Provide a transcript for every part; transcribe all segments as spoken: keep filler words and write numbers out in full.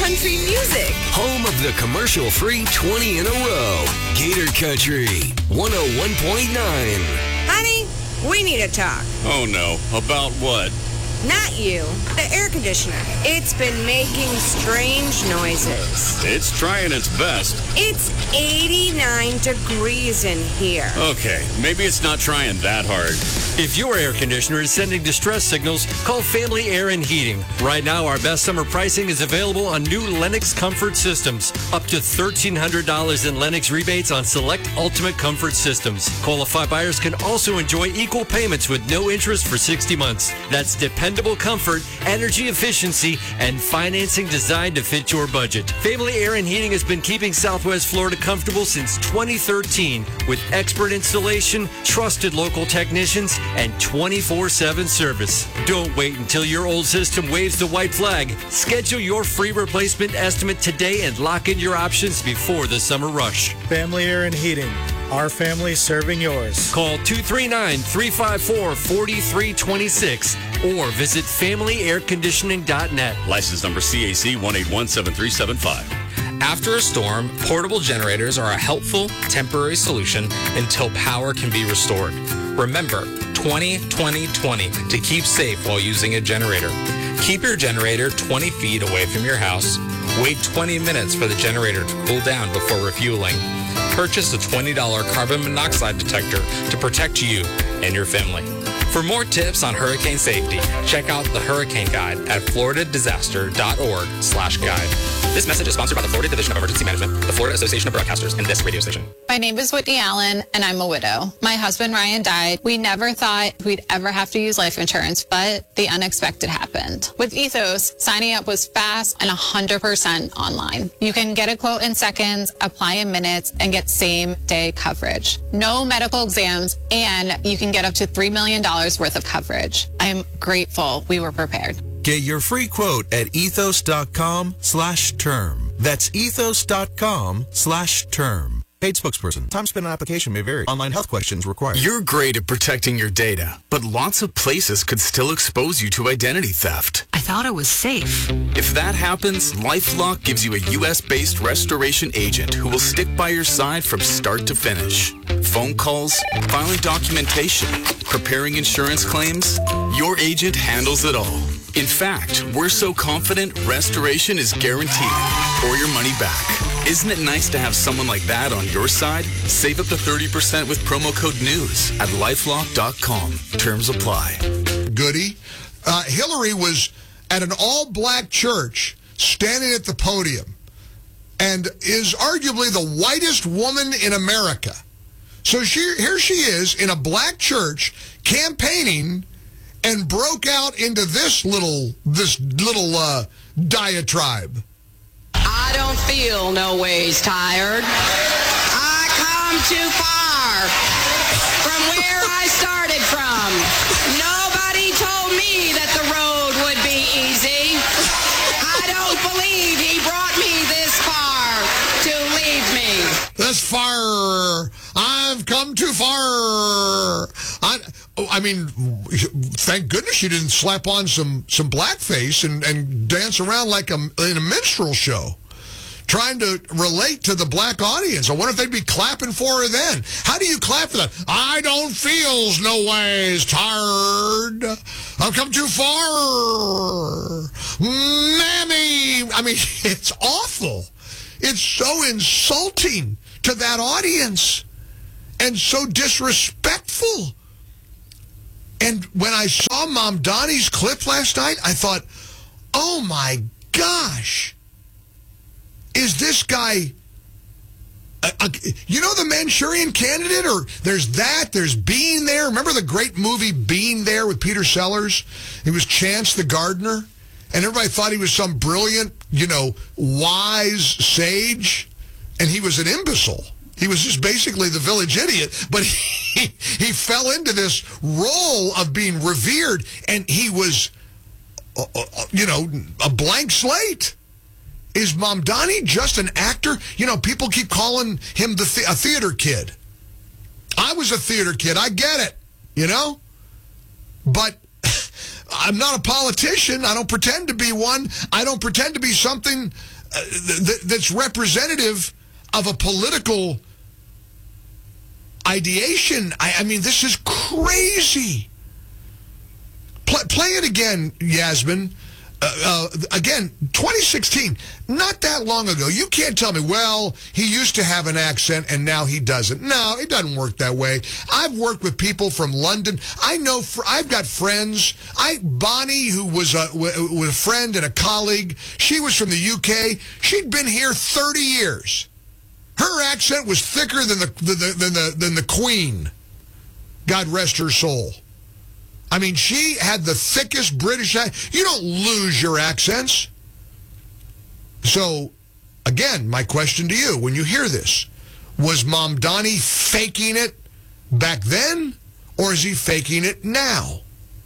country music. Home of the commercial-free twenty in a row. Gator Country, one oh one point nine. Honey, we need to talk. Oh, no. About what? Not you. The air conditioner. It's been making strange noises. It's trying its best. It's eighty-nine degrees in here. Okay, maybe it's not trying that hard. If your air conditioner is sending distress signals, call Family Air and Heating. Right now, our best summer pricing is available on new Lennox Comfort Systems. Up to thirteen hundred dollars in Lennox rebates on select Ultimate Comfort Systems. Qualified buyers can also enjoy equal payments with no interest for sixty months. That's dependable comfort, energy efficiency, and financing designed to fit your budget. Family Air and Heating has been keeping Southwest Florida comfortable since twenty thirteen with expert installation, trusted local technicians, and twenty-four seven service. Don't wait until your old system waves the white flag. Schedule your free replacement estimate today and lock in your options before the summer rush. Family Air and Heating. Our family serving yours. Call two three nine, three five four, four three two six or visit family air conditioning dot net. License number C A C one eight one seven three seven five. After a storm, portable generators are a helpful, temporary solution until power can be restored. Remember, twenty twenty twenty to keep safe while using a generator. Keep your generator twenty feet away from your house. Wait twenty minutes for the generator to cool down before refueling. Purchase a twenty dollars carbon monoxide detector to protect you and your family. For more tips on hurricane safety, check out the Hurricane Guide at florida disaster dot org slash guide. This message is sponsored by the Florida Division of Emergency Management, the Florida Association of Broadcasters, and this radio station. My name is Whitney Allen, and I'm a widow. My husband, Ryan, died. We never thought we'd ever have to use life insurance, but the unexpected happened. With Ethos, signing up was fast and one hundred percent online. You can get a quote in seconds, apply in minutes, and get same-day coverage. No medical exams, and you can get up to three million dollars worth of coverage. I am grateful we were prepared. Get your free quote at ethos.com slash term. That's ethos.com slash term. Paid spokesperson. Time spent on application may vary. Online health questions required. You're great at protecting your data, but lots of places could still expose you to identity theft. I thought it was safe. If that happens, LifeLock gives you a U S-based restoration agent who will stick by your side from start to finish. Phone calls, filing documentation, preparing insurance claims, your agent handles it all. In fact, we're so confident restoration is guaranteed or your money back. Isn't it nice to have someone like that on your side? Save up to thirty percent with promo code NEWS at lifelock dot com. Terms apply. Goody. Uh, Hillary was at an all-black church standing at the podium and is arguably the whitest woman in America. So she, here she is in a black church campaigning and broke out into this little this little uh, diatribe. I don't feel no ways tired. I come too far from where I started from. Nobody told me that the road would be easy. I don't believe he brought me this far to leave me. This far, I've come too far. I, I mean, thank goodness you didn't slap on some, some blackface and, and dance around like a, in a minstrel show, trying to relate to the black audience. I wonder if they'd be clapping for her then. How do you clap for that? I don't feels no ways tired. I've come too far. Mammy. I mean, it's awful. It's so insulting to that audience and so disrespectful. And when I saw Mom Donnie's clip last night, I thought, oh my gosh, is this guy, a, a, you know, the Manchurian Candidate? Or there's that, there's Being There. Remember the great movie Being There with Peter Sellers? He was Chance the gardener, and everybody thought he was some brilliant, you know, wise sage, and he was an imbecile. He was just basically the village idiot, but he, he fell into this role of being revered, and he was, uh, uh, you know, a blank slate. Is Mamdani just an actor? You know, people keep calling him the, the a theater kid. I was a theater kid. I get it, you know? But I'm not a politician. I don't pretend to be one. I don't pretend to be something uh, th- that's representative of a political ideation. I, I mean, this is crazy. Play, play it again, Yasmin. Uh, uh, again, twenty sixteen, not that long ago. You can't tell me, well, he used to have an accent and now he doesn't. No, it doesn't work that way. I've worked with people from London. I know, fr- I've got friends. I Bonnie, who was a, w- was a friend and a colleague, she was from the U K. She'd been here thirty years. Her accent was thicker than the, the, the, than the, than the Queen. God rest her soul. I mean, she had the thickest British accent. You don't lose your accents. So, again, my question to you, when you hear this, was Mamdani faking it back then, or is he faking it now?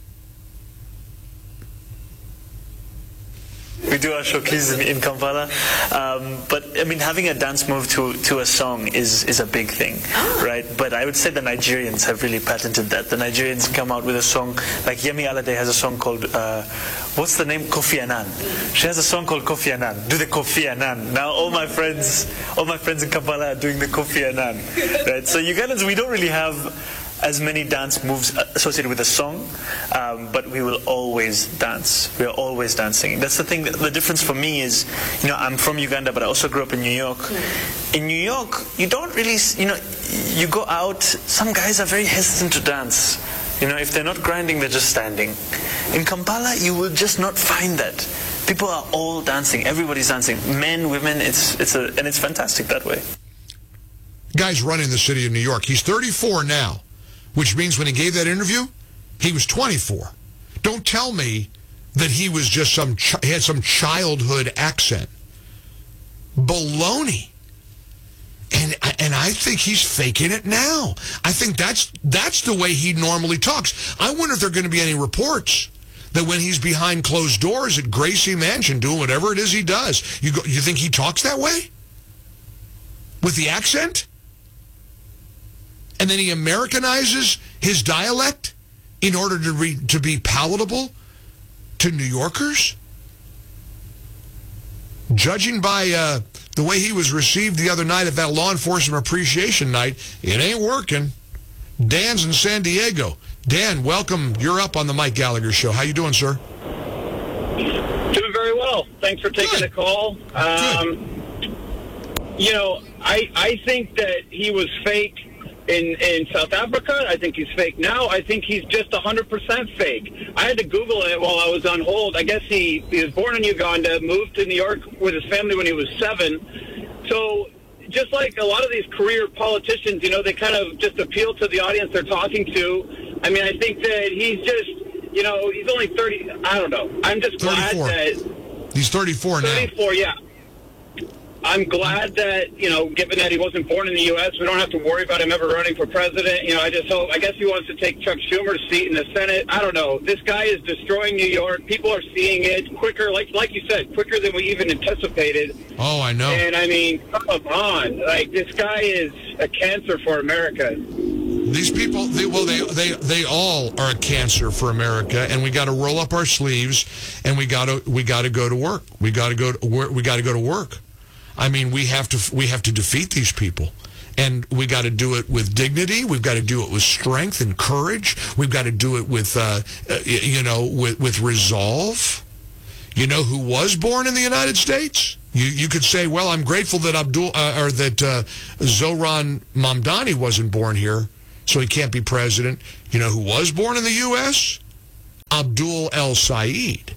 We do our showcase in, in Kampala, um, but I mean, having a dance move to, to a song is, is a big thing, right? But I would say the Nigerians have really patented that. The Nigerians come out with a song, like Yemi Alade has a song called, uh, what's the name? Kofi Annan. She has a song called Kofi Annan. Do the Kofi Annan. Now all my friends, all my friends in Kampala are doing the Kofi Annan, right? So Ugandans, we don't really have as many dance moves associated with a song, um, but we will always dance. We are always dancing. That's the thing. The difference for me is, you know, I'm from Uganda, but I also grew up in New York. In New York, you don't really, you know, you go out, some guys are very hesitant to dance. You know, if they're not grinding, they're just standing. In Kampala, you will just not find that. People are all dancing. Everybody's dancing. Men, women, it's, it's a, and it's fantastic that way. Guy's running the city of New York. He's thirty-four now. Which means when he gave that interview, he was twenty-four. Don't tell me that he was just some, ch- he had some childhood accent. Baloney. And, and I think he's faking it now. I think that's, that's the way he normally talks. I wonder if there are going to be any reports that when he's behind closed doors at Gracie Mansion doing whatever it is he does, you go, you think he talks that way? With the accent? And then he Americanizes his dialect in order to re, to be palatable to New Yorkers? Judging by uh, the way he was received the other night at that law enforcement appreciation night, it ain't working. Dan's in San Diego. Dan, welcome. You're up on the Mike Gallagher Show. How you doing, sir? Doing very well. Thanks for taking Good. the call. Um, you know, I I think that he was fake In, in South Africa. I think he's fake now. I think he's just one hundred percent fake. I had to Google it while I was on hold. I guess he, he was born in Uganda, moved to New York with his family when he was seven. So just like a lot of these career politicians, you know, they kind of just appeal to the audience they're talking to. I mean, I think that he's just, you know, he's only thirty. I don't know. I'm just glad that... He's thirty-four now. thirty-four, yeah. I'm glad that, you know, given that he wasn't born in the U S, we don't have to worry about him ever running for president. You know, I just hope, I guess he wants to take Chuck Schumer's seat in the Senate. I don't know. This guy is destroying New York. People are seeing it quicker, like like you said, quicker than we even anticipated. Oh, I know. And, I mean, come on. Like, this guy is a cancer for America. These people, they, well, they, they they all are a cancer for America, and we got to roll up our sleeves, and we got to we got to go to work. We got to go to work. We got to go to work. I mean, we have to we have to defeat these people, and we got to do it with dignity. We've got to do it with strength and courage. We've got to do it with, uh, you know, with with resolve. You know who was born in the United States? You you could say, well, I'm grateful that Abdul uh, or that uh, Zoran Mamdani wasn't born here, so he can't be president. You know who was born in the U S? Abdul El Sayed.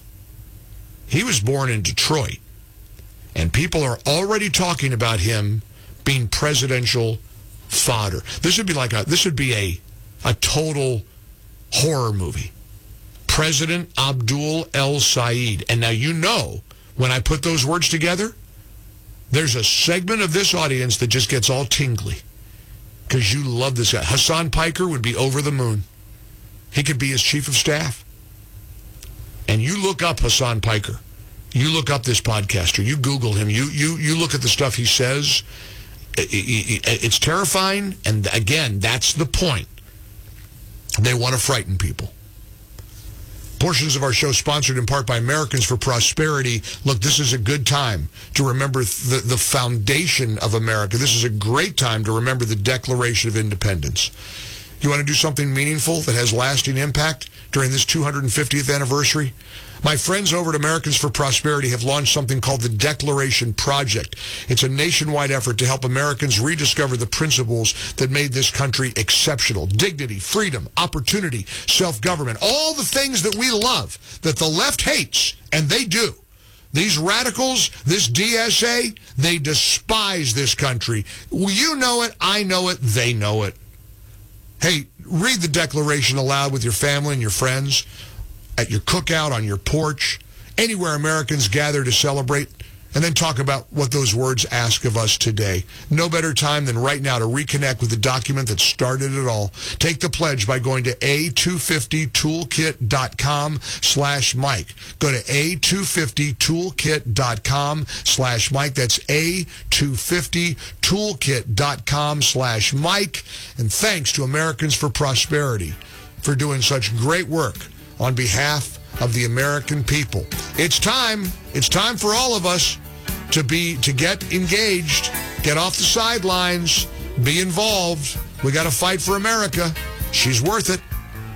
He was born in Detroit. And people are already talking about him being presidential fodder. This would be like a this would be a a total horror movie. President Abdul El Sayed. And now you know, when I put those words together, there's a segment of this audience that just gets all tingly. Because you love this guy. Hassan Piker would be over the moon. He could be his chief of staff. And you look up Hassan Piker. You look up this podcaster. You Google him. You you you look at the stuff he says. It's terrifying. And again, that's the point. They want to frighten people. Portions of our show sponsored in part by Americans for Prosperity. Look, this is a good time to remember the, the foundation of America. This is a great time to remember the Declaration of Independence. You want to do something meaningful that has lasting impact during this two hundred fiftieth anniversary? My friends over at Americans for Prosperity have launched something called the Declaration Project. It's a nationwide effort to help Americans rediscover the principles that made this country exceptional. Dignity, freedom, opportunity, self-government, all the things that we love, that the left hates, and they do. These radicals, this D S A, they despise this country. You know it, I know it, they know it. Hey, read the Declaration aloud with your family and your friends, at your cookout, on your porch, anywhere Americans gather to celebrate, and then talk about what those words ask of us today. No better time than right now to reconnect with the document that started it all. Take the pledge by going to a two fifty toolkit dot com slash Mike. Go to a two fifty toolkit dot com slash Mike. That's a two fifty toolkit dot com slash Mike. And thanks to Americans for Prosperity for doing such great work on behalf of the American people. It's time. It's time for all of us to be to get engaged, get off the sidelines, be involved. We got to fight for America. She's worth it.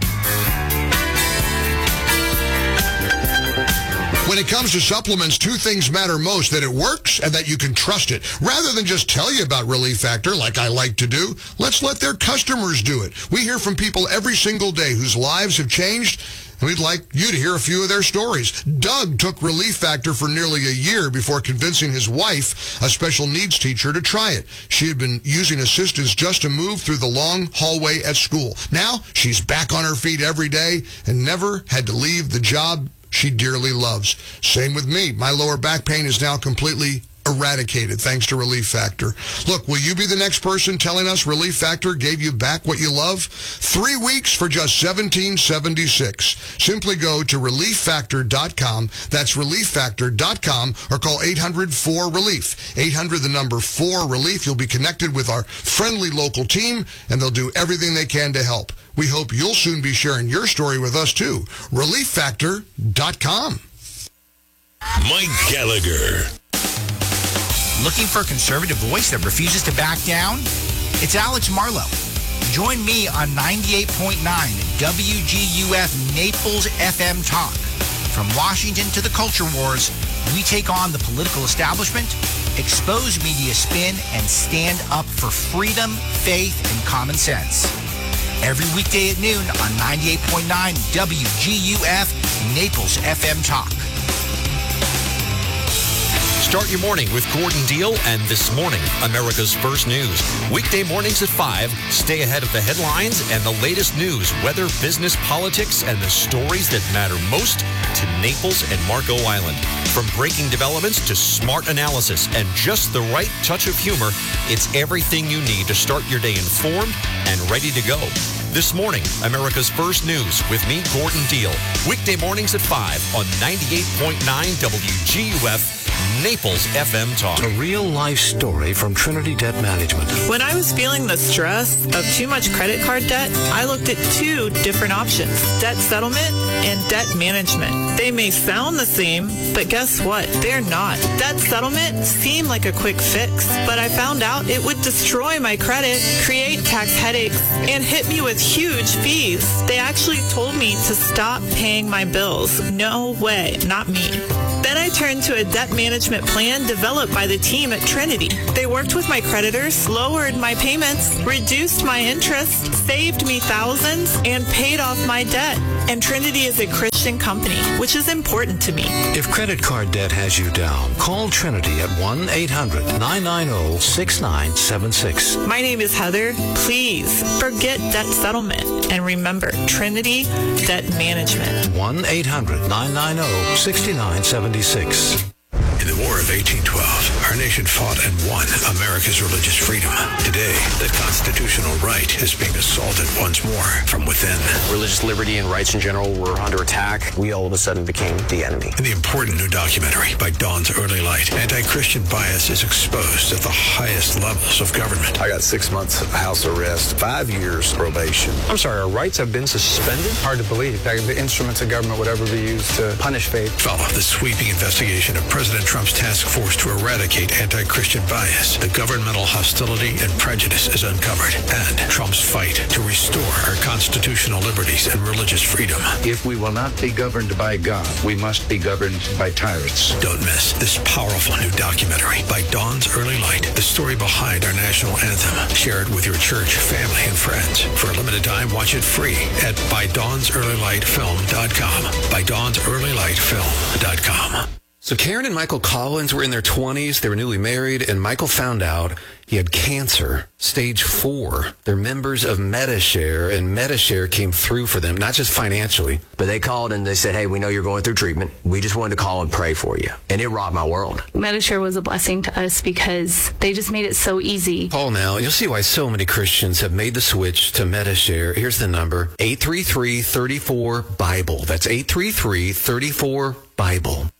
When it comes to supplements, two things matter most: that it works and that you can trust it. Rather than just tell you about Relief Factor, like I like to do, let's let their customers do it. We hear from people every single day whose lives have changed, and we'd like you to hear a few of their stories. Doug took Relief Factor for nearly a year before convincing his wife, a special needs teacher, to try it. She had been using assistance just to move through the long hallway at school. Now she's back on her feet every day and never had to leave the job she dearly loves. Same with me. My lower back pain is now completely eradicated thanks to Relief Factor. Look, will you be the next person telling us Relief Factor gave you back what you love? Three weeks for just seventeen seventy-six. Simply go to relief factor dot com. That's relief factor dot com, or call eight hundred four relief. eight hundred, the number four relief. You'll be connected with our friendly local team, and they'll do everything they can to help. We hope you'll soon be sharing your story with us, too. relief factor dot com. Mike Gallagher. Looking for a conservative voice that refuses to back down? It's Alex Marlowe. Join me on ninety-eight point nine W G U F Naples F M Talk. From Washington to the culture wars, we take on the political establishment, expose media spin, and stand up for freedom, faith, and common sense. Every weekday at noon on ninety-eight point nine W G U F Naples F M Talk. Start your morning with Gordon Deal and This Morning, America's First News. Weekday mornings at five. Stay ahead of the headlines and the latest news, weather, business, politics, and the stories that matter most to Naples and Marco Island. From breaking developments to smart analysis and just the right touch of humor, it's everything you need to start your day informed and ready to go. This Morning, America's First News with me, Gordon Deal. Weekday mornings at five on ninety-eight point nine W G U F Naples F M Talk. A real-life story from Trinity Debt Management. When I was feeling the stress of too much credit card debt, I looked at two different options: debt settlement and debt management. They may sound the same, but guess what? They're not. Debt settlement seemed like a quick fix, but I found out it would destroy my credit, create tax headaches, and hit me with huge fees. They actually told me to stop paying my bills. No way, not me. Then I turned to a debt management plan developed by the team at Trinity. They worked with my creditors, lowered my payments, reduced my interest, saved me thousands, and paid off my debt. And Trinity is a Christian company, which is important to me. If credit card debt has you down, call Trinity at one eight hundred nine nine zero six nine seven six. My name is Heather. Please forget debt settlement and remember Trinity Debt Management. one eight hundred nine nine zero six nine seven six. In the War of eighteen twelve, our nation fought and won America's religious freedom. Today, that constitutional right is being assaulted once more from within. Religious liberty and rights in general were under attack. We all of a sudden became the enemy. In the important new documentary by Dawn's Early Light, anti-Christian bias is exposed at the highest levels of government. I got six months of house arrest, five years probation. I'm sorry, our rights have been suspended? Hard to believe that the instruments of government would ever be used to punish faith. Follow the sweeping investigation of President Trump's task force to eradicate anti-Christian bias. The governmental hostility and prejudice is uncovered, and Trump's fight to restore our constitutional liberties and religious freedom. If we will not be governed by God, we must be governed by tyrants. Don't miss this powerful new documentary by Dawn's Early Light, the story behind our national anthem. Share it with your church, family, and friends. For a limited time, watch it free at by dawns early light film dot com. by dawns early light film dot com. So Karen and Michael Collins were in their twenties. They were newly married, and Michael found out he had cancer, stage four. They're members of Medi-Share, and Medi-Share came through for them, not just financially. But they called and they said, hey, we know you're going through treatment. We just wanted to call and pray for you. And it rocked my world. Medi-Share was a blessing to us because they just made it so easy. Call now. You'll see why so many Christians have made the switch to Medi-Share. Here's the number, eight three three, three four, BIBLE. That's eight three three, three four, BIBLE.